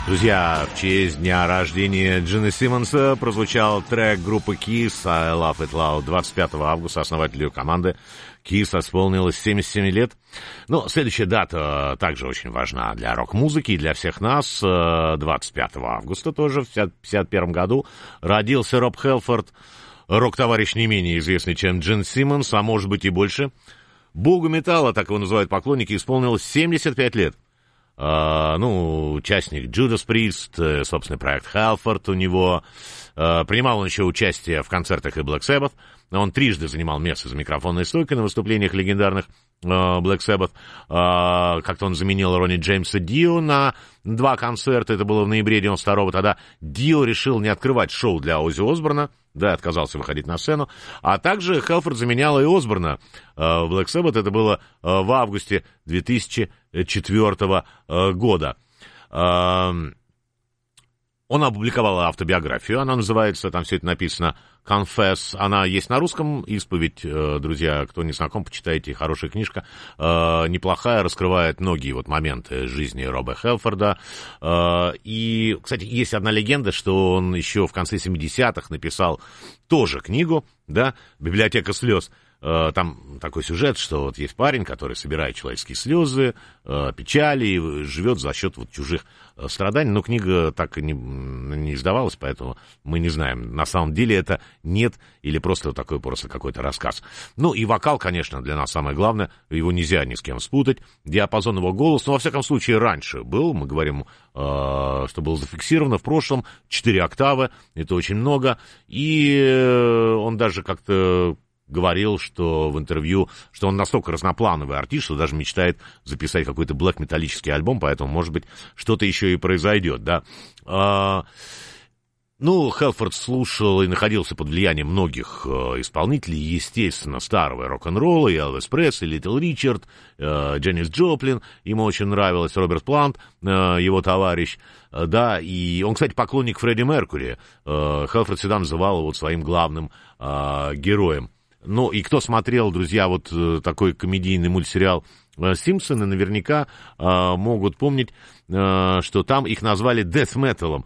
Друзья, в честь дня рождения Джина Симмонса прозвучал трек группы Kiss «I Love It Loud». 25 августа основателю команды Kiss исполнилось 77 лет. Но следующая дата также очень важна для рок-музыки и для всех нас. 25 августа тоже, в 1951 году, родился Роб Хелфорд, рок-товарищ не менее известный, чем Джин Симмонс, а может быть и больше. Богу металла, так его называют поклонники, исполнилось 75 лет. Участник Judas Priest, собственный проект Halford у него. Принимал он еще участие в концертах и Black Sabbath. Он трижды занимал место за микрофонной стойкой на выступлениях легендарных Black Sabbath. Как-то он заменил Ронни Джеймса Дио на 2 концерта. Это было в ноябре 92-го. Тогда Дио решил не открывать шоу для Оззи Осборна. Да, отказался выходить на сцену. А также Хелфорд заменял и Осборна в Black Sabbath. Это было в августе 2004 года. Он опубликовал автобиографию. Она называется, там все это написано, «Confess». Она есть на русском. «Исповедь», друзья, кто не знаком, почитайте. Хорошая книжка. Неплохая, раскрывает многие моменты жизни Роба Хелфорда. И, кстати, есть одна легенда, что он еще в конце 70-х написал тоже книгу, да, «Библиотека слез». Там такой сюжет, что есть парень, который собирает человеческие слезы, печали, и живет за счет чужих страданий. Но книга так и не издавалась, поэтому мы не знаем, на самом деле это нет или просто какой-то рассказ. И вокал, конечно, для нас самое главное, его нельзя ни с кем спутать. Диапазон его голоса, во всяком случае, раньше был, мы говорим, что было зафиксировано в прошлом, 4 октавы, это очень много, и он даже как-то говорил, что в интервью, что он настолько разноплановый артист, что даже мечтает записать какой-то блэк-металлический альбом, поэтому, может быть, что-то еще и произойдет, да. Хелфорд слушал и находился под влиянием многих исполнителей, естественно, старого рок-н-ролла, и Элвис Пресли, Литл Ричард, Дженнис Джоплин, ему очень нравилось, Роберт Плант, его товарищ, да, и он, кстати, поклонник Фредди Меркьюри. Хелфорд всегда называл его своим главным героем. И кто смотрел, друзья, такой комедийный мультсериал «Симпсоны», наверняка могут помнить, что там их назвали death metal'ом,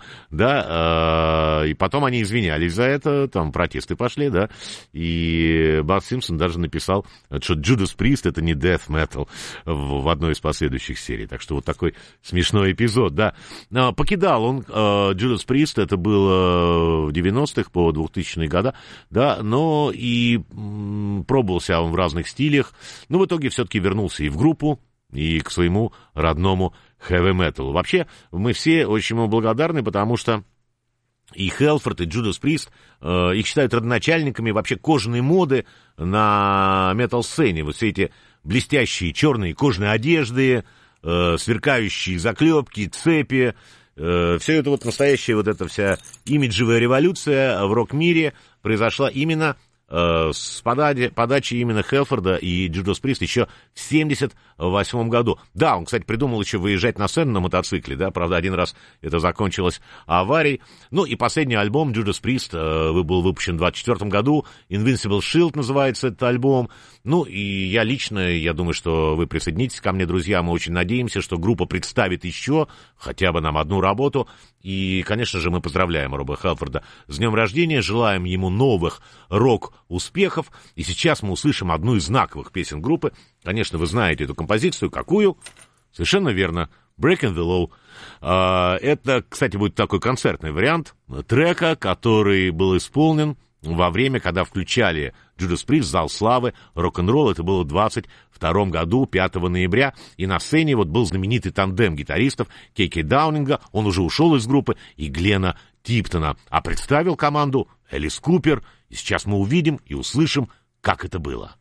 да, и потом они извинялись за это, там протесты пошли, да, и Барт Симпсон даже написал, что Judas Priest — это не death metal в одной из последующих серий, так что такой смешной эпизод, да. Покидал он Judas Priest, это было в 90-х по 2000-е годы, да, но и пробовал себя он в разных стилях, но в итоге все-таки вернулся и в группу, и к своему родному хэви-металу. Вообще, мы все очень ему благодарны, потому что и Хелфорд, и Judas Priest, их считают родоначальниками вообще кожаной моды на метал-сцене. Все эти блестящие черные кожаные одежды, сверкающие заклепки, цепи, все это настоящая эта вся имиджевая революция в рок-мире произошла именно с подачи именно Хелфорда и Judas Priest еще в 1978 году. Да, он, кстати, придумал еще выезжать на сцену на мотоцикле, да, правда, один раз это закончилось аварией. И последний альбом Judas Priest был выпущен в 1924 году, Invincible Shield называется этот альбом. И я лично, я думаю, что вы присоединитесь ко мне, друзья, мы очень надеемся, что группа представит еще хотя бы нам одну работу. И, конечно же, мы поздравляем Роба Хелфорда с днем рождения, желаем ему новых рок-успехов. И сейчас мы услышим одну из знаковых песен группы. Конечно, вы знаете эту композицию. Какую? Совершенно верно. Breaking the Law. Это, кстати, будет такой концертный вариант трека, который был исполнен во время, когда включали Judas Priest в зал славы рок-н-ролл. Это было в 22 году, 5 ноября. И на сцене был знаменитый тандем гитаристов Кейки Даунинга, он уже ушел из группы, и Глена Типтона. А представил команду Элис Купер. И сейчас мы увидим и услышим, как это было.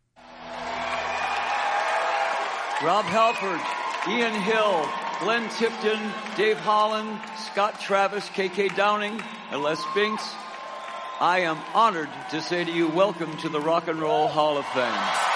Rob Halford, Ian Hill, Glenn Tipton, Dave Holland, Scott Travis, K.K. Downing, and Les Binks. I am honored to say to you, welcome to the Rock and Roll Hall of Fame.